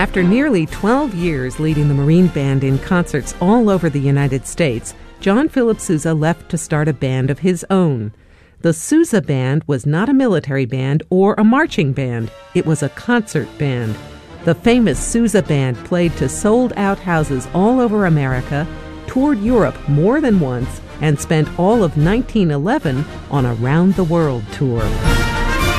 After nearly 12 years leading the Marine Band in concerts all over the United States, John Philip Sousa left to start a band of his own. The Sousa Band was not a military band or a marching band. It was a concert band. The famous Sousa Band played to sold-out houses all over America, toured Europe more than once, and spent all of 1911 on a round-the-world tour.